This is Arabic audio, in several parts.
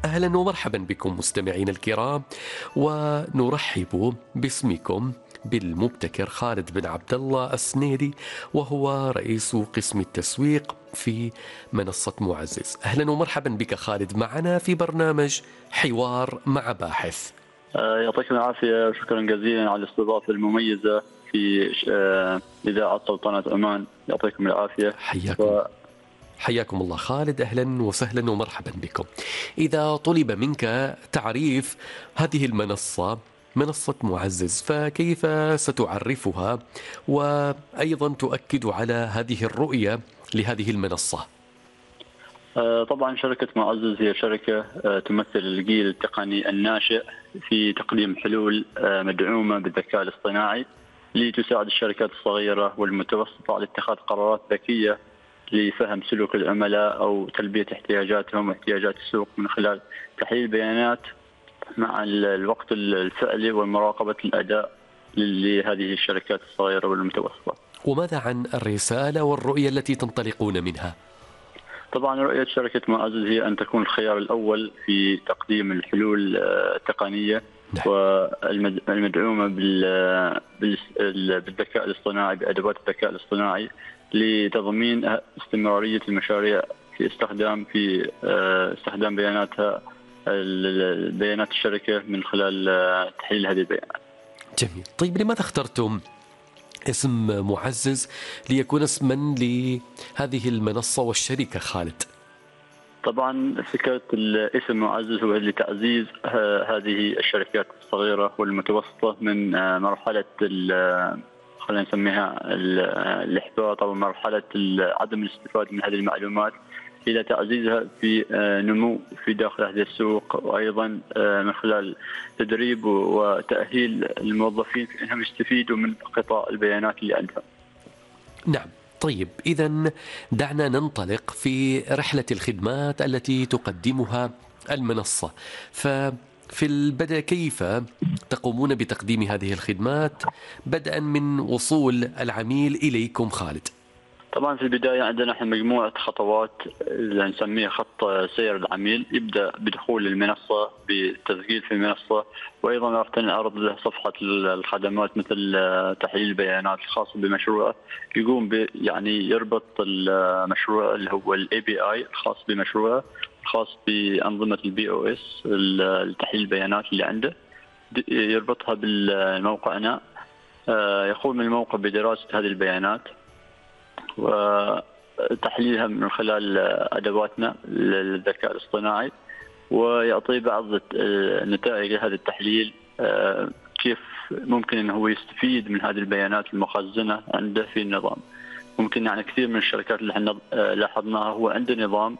أهلا ومرحبا بكم مستمعين الكرام، ونرحب باسمكم بالمبتكر خالد بن عبد الله السنيدي، وهو رئيس قسم التسويق في منصة معزز. أهلا ومرحبا بك خالد معنا في برنامج حوار مع باحث. يعطيكم العافية، شكرا جزيلا على الاستضافة المميزة في إذاعة سلطنة عمان. يعطيكم العافية. حياكم الله خالد، أهلا وسهلا ومرحبا بكم. إذا طلب منك تعريف هذه المنصة، منصة معزز، فكيف ستعرفها وأيضا تؤكد على هذه الرؤية لهذه المنصة؟ طبعا شركة معزز هي شركة تمثل الجيل التقني الناشئ في تقديم حلول مدعومة بالذكاء الاصطناعي لتساعد الشركات الصغيرة والمتوسطة على اتخاذ قرارات ذكية لفهم سلوك العملاء أو تلبية احتياجاتهم واحتياجات السوق من خلال تحليل البيانات مع الوقت الفعلي ومراقبة الأداء لهذه الشركات الصغيرة والمتوسطة. وماذا عن الرسالة والرؤية التي تنطلقون منها؟ طبعا رؤية شركة معزز هي أن تكون الخيار الأول في تقديم الحلول التقنية والمدعومة بالذكاء الاصطناعي، بأدوات الذكاء الاصطناعي، لتضمين استمرارية المشاريع في استخدام بيانات الشركة من خلال تحليل هذه البيانات. جميل. طيب لماذا اخترتم اسم معزز ليكون اسما لهذه المنصة والشركة خالد؟ طبعا فكرة الاسم معزز هو لتعزيز هذه الشركات الصغيرة والمتوسطة من مرحلة خلينا نسميها الإحباط أو مرحلة عدم الاستفادة من هذه المعلومات إلى تعزيزها في نمو في داخل هذا السوق، وأيضا من خلال تدريب وتأهيل الموظفين في أنهم يستفيدوا من قطاع البيانات اللي عندهم. نعم. طيب إذن دعنا ننطلق في رحلة الخدمات التي تقدمها المنصة. ففي البدء كيف تقومون بتقديم هذه الخدمات بدءا من وصول العميل إليكم خالد؟ طبعا في البداية عندنا احنا مجموعة خطوات اللي نسميها خط سير العميل. يبدأ بدخول المنصة، بالتسجيل في المنصة، وأيضا راح نعرض له صفحة الخدمات مثل تحليل البيانات الخاصة بمشروعه. يقوم يعني يربط المشروع اللي هو API الخاص بمشروعه، الخاص بأنظمة BOS التحليل البيانات اللي عنده، يربطها بالموقعنا. يقوم الموقع بدراسة هذه البيانات وتحليلها من خلال أدواتنا للذكاء الاصطناعي، ويعطي بعض نتائج هذا التحليل، كيف ممكن أنه هو يستفيد من هذه البيانات المخزنة عنده في النظام. ممكن يعني كثير من الشركات اللي احنا لاحظناها هو عنده نظام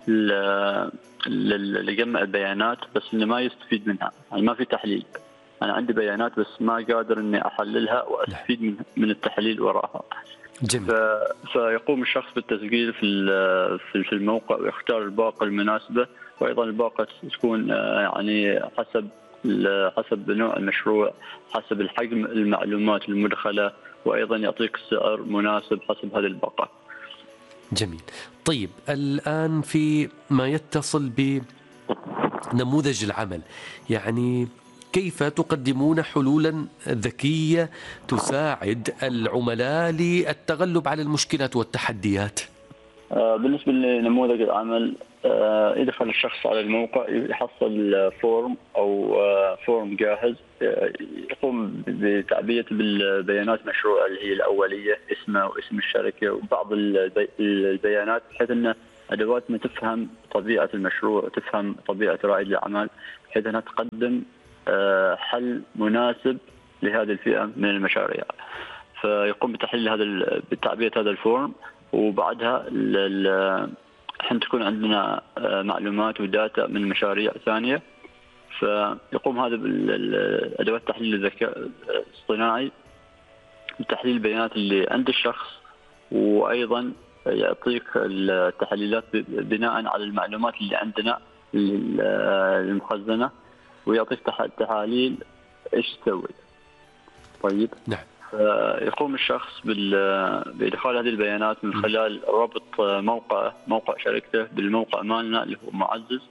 لجمع البيانات بس إنه ما يستفيد منها، يعني ما في تحليل. أنا عندي بيانات بس ما قادر إني أحللها وأستفيد من التحليل وراها. جميل. فيقوم الشخص بالتسجيل في الموقع ويختار الباقة المناسبة، وأيضا الباقة تكون يعني حسب نوع المشروع، حسب الحجم المعلومات المدخلة، وأيضا يعطيك سعر مناسب حسب هذه الباقة. جميل. طيب الآن في ما يتصل بنموذج العمل، يعني كيف تقدمون حلولا ذكية تساعد العملاء للتغلب على المشكلات والتحديات؟ بالنسبة لنموذج العمل، يدخل الشخص على الموقع، يحصل فورم أو فورم جاهز، يقوم بتعبئة بالبيانات مشروع اللي هي الأولية، اسمه واسم الشركة وبعض البيانات، بحيث أن أدواتنا تفهم طبيعة المشروع، تفهم طبيعة رائد الأعمال، بحيث أنها تقدم حل مناسب لهذه الفئة من المشاريع. فيقوم بتعبئة هذا الفورم، وبعدها حين تكون عندنا معلومات وداتا من مشاريع ثانية، فيقوم هذا بالأدوات تحليل الذكاء الاصطناعي بتحليل البيانات اللي عند الشخص، وأيضا يعطيك التحليلات بناء على المعلومات اللي عندنا المخزنة، ويعطيك تحاليل ايش تسوي. طيب. نعم. يقوم الشخص بإدخال هذه البيانات من خلال ربط موقع شركته بالموقع مالنا اللي هو معزز،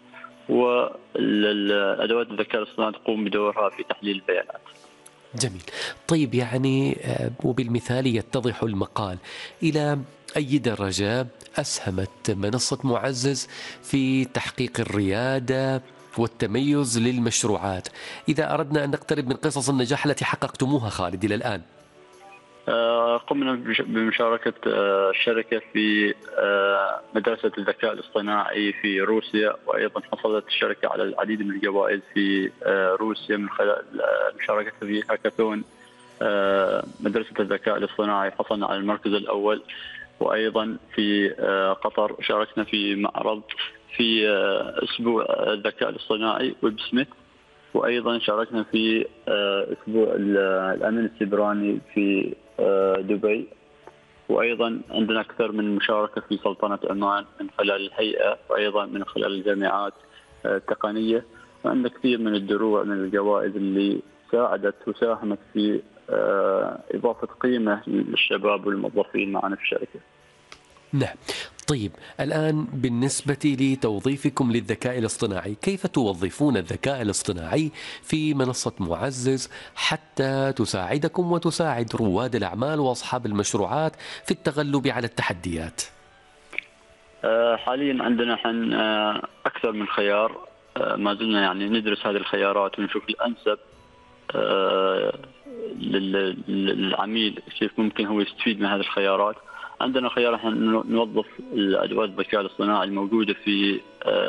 والأدوات الذكاء الاصطناعي تقوم بدورها في تحليل البيانات. جميل. طيب يعني وبالمثال يتضح المقال، إلى أي درجة أسهمت منصة معزز في تحقيق الريادة والتميز للمشروعات، إذا أردنا أن نقترب من قصص النجاح التي حققتموها خالد إلى الآن؟ قمنا بمشاركة الشركة في مدرسة الذكاء الاصطناعي في روسيا، وأيضا حصلت الشركة على العديد من الجوائز في روسيا من خلال مشاركتها في هاكاثون مدرسة الذكاء الاصطناعي. حصلنا على المركز الأول. وأيضا في قطر شاركنا في معرض في أسبوع الذكاء الاصطناعي ويب سميث. وأيضا شاركنا في أسبوع الأمن السيبراني في دبي. وأيضا عندنا أكثر من مشاركة في سلطنة عمان من خلال الهيئة، وأيضا من خلال الجامعات التقنية. وعندنا كثير من الدروع من الجوائز اللي ساعدت وساهمت في إضافة قيمة للشباب والموظفين معنا في الشركة. نعم. طيب الآن بالنسبة لتوظيفكم للذكاء الاصطناعي، كيف توظفون الذكاء الاصطناعي في منصة معزز حتى تساعدكم وتساعد رواد الأعمال وأصحاب المشروعات في التغلب على التحديات؟ حاليا عندنا أكثر من خيار. ما زلنا يعني ندرس هذه الخيارات ونشوف الأنسب للعميل كيف ممكن هو يستفيد من هذه الخيارات. عندنا خيار نوظف الأدوات الذكاء الاصطناعي الموجودة في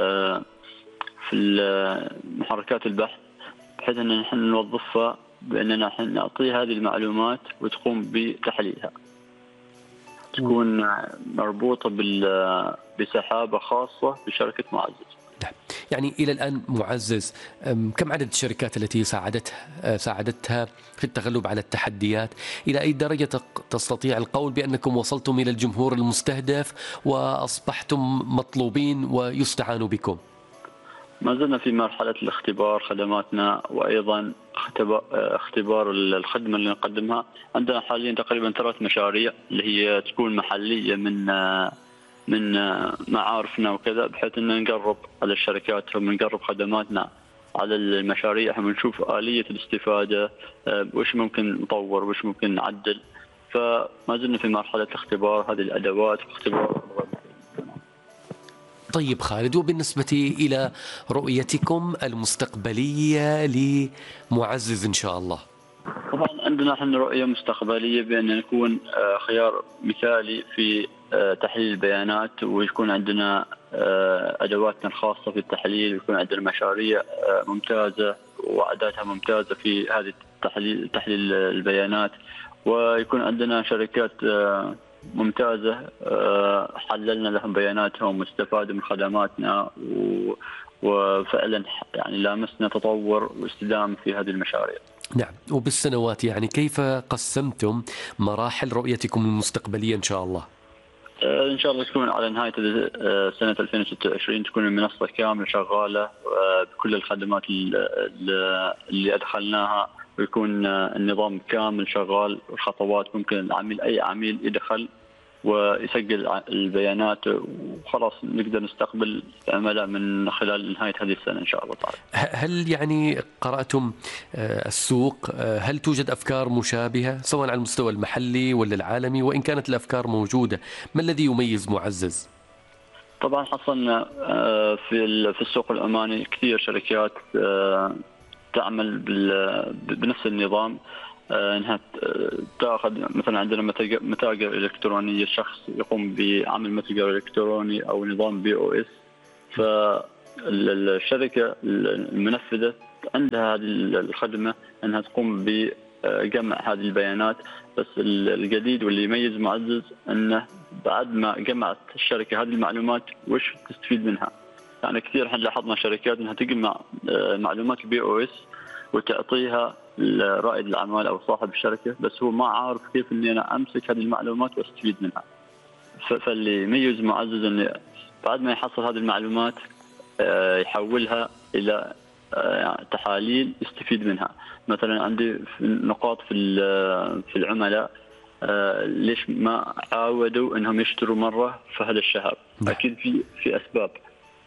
محركات البحث، بحيث أن نحن نوظفها بأننا نعطي هذه المعلومات وتقوم بتحليلها، تكون مربوطة بسحابة خاصة بشركة معزز. يعني إلى الآن معزز كم عدد الشركات التي ساعدتها في التغلب على التحديات؟ إلى أي درجة تستطيع القول بأنكم وصلتم إلى الجمهور المستهدف وأصبحتم مطلوبين ويستعان بكم؟ ما زلنا في مرحلة الاختبار خدماتنا، وأيضا اختبار الخدمة اللي نقدمها. عندنا حاليا تقريبا 3 مشاريع اللي هي تكون محلية من معارفنا وكذا، بحيث أن نقرب على الشركات ونقرب خدماتنا على المشاريع ونشوف آلية الاستفادة، وش ممكن نطور وش ممكن نعدل. فما زلنا في مرحلة اختبار هذه الأدوات واختبار. طيب خالد، وبالنسبة إلى رؤيتكم المستقبلية لمعزز إن شاء الله؟ طبعا عندنا احنا رؤية مستقبلية بأن نكون خيار مثالي في تحليل البيانات، ويكون عندنا أدواتنا الخاصة في التحليل، ويكون عندنا مشاريع ممتازة وأعدادها ممتازة في هذه تحليل البيانات، ويكون عندنا شركات ممتازة حللنا لهم بياناتهم واستفادوا من خدماتنا، وفعلا يعني لامسنا تطور واستدامة في هذه المشاريع. نعم. وبالسنوات يعني كيف قسمتم مراحل رؤيتكم المستقبلية إن شاء الله؟ إن شاء الله تكون على نهاية سنة 2026 تكون المنصة كاملة شغالة بكل الخدمات اللي أدخلناها، ويكون النظام كامل شغال، والخطوات ممكن أي عميل يدخل ويسجل البيانات، وخلاص نقدر نستقبل عملاء من خلال نهاية هذه السنة إن شاء الله تعالى. هل يعني قرأتم السوق؟ هل توجد أفكار مشابهة سواء على المستوى المحلي ولا العالمي؟ وإن كانت الأفكار موجودة، ما الذي يميز معزز؟ طبعا حصلنا في السوق العماني كثير شركات تعمل بنفس النظام، انها تاخذ مثلا عندنا متاجر الكترونيه، شخص يقوم بعمل متجر الكتروني او نظام BOS، فالشركه المنفذه عندها هذه الخدمه انها تقوم بجمع هذه البيانات. بس الجديد واللي يميز معزز انه بعد ما جمعت الشركه هذه المعلومات وش تستفيد منها. يعني كثير احنا لاحظنا شركات انها تجمع معلومات BOS وتعطيها رائد الأعمال أو صاحب الشركة، بس هو ما عارف كيف إني أنا أمسك هذه المعلومات واستفيد منها. فاللي يميز معزز إنه بعد ما يحصل هذه المعلومات يحولها إلى تحاليل يستفيد منها. مثلا عندي نقاط في العملاء ليش ما عاودوا إنهم يشتروا مرة في هذا الشهر؟ أكيد في أسباب.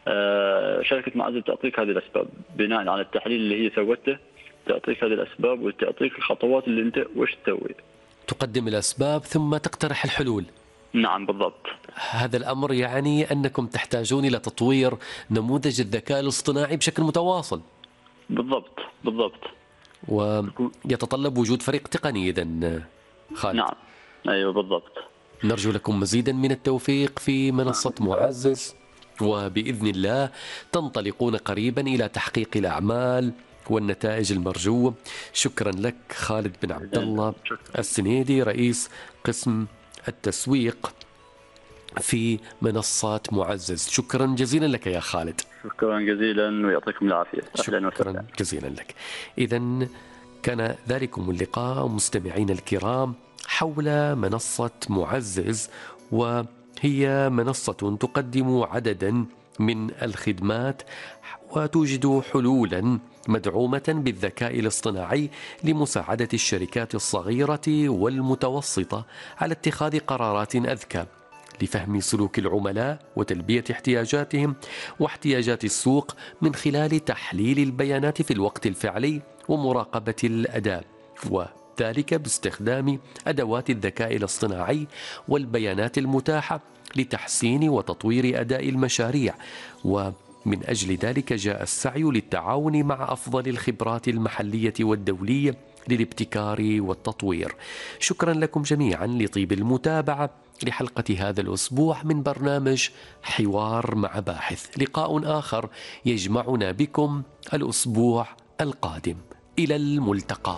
شركة معزز تعطيك هذه الأسباب بناء على التحليل اللي هي سوته، تعطيك هذه الأسباب وتعطيك الخطوات اللي أنت وش تسوي. تقدم الأسباب ثم تقترح الحلول. نعم بالضبط. هذا الأمر يعني أنكم تحتاجون إلى تطوير نموذج الذكاء الاصطناعي بشكل متواصل. بالضبط بالضبط. ويتطلب وجود فريق تقني إذن خالد. نعم أيوه بالضبط. نرجو لكم مزيدا من التوفيق في منصة معزز، وبإذن الله تنطلقون قريبا إلى تحقيق الأعمال والنتائج المرجوة. شكرا لك خالد بن عبد الله السنيدي، رئيس قسم التسويق في منصة معزز. شكرا جزيلا لك يا خالد. شكرا جزيلا ويعطيكم العافية. شكرا جزيلا لك. إذن كان ذلكم اللقاء مستمعين الكرام حول منصة معزز، وهي منصة تقدم عددا من الخدمات وتوجد حلولا مدعومة بالذكاء الاصطناعي لمساعدة الشركات الصغيرة والمتوسطة على اتخاذ قرارات أذكى لفهم سلوك العملاء وتلبية احتياجاتهم واحتياجات السوق من خلال تحليل البيانات في الوقت الفعلي ومراقبة الأداء، وذلك باستخدام أدوات الذكاء الاصطناعي والبيانات المتاحة لتحسين وتطوير أداء المشاريع. ومن أجل ذلك جاء السعي للتعاون مع أفضل الخبرات المحلية والدولية للابتكار والتطوير. شكرا لكم جميعا لطيب المتابعة لحلقة هذا الأسبوع من برنامج حوار مع باحث. لقاء آخر يجمعنا بكم الأسبوع القادم. إلى الملتقى.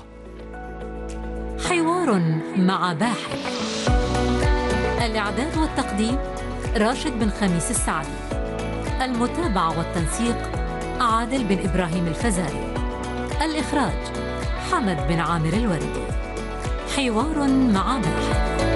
حوار مع باحث. الإعداد والتقديم راشد بن خميس السعدي. المتابعة والتنسيق عادل بن إبراهيم الفزاري. الإخراج حمد بن عامر الوردي. حوار مع باحث.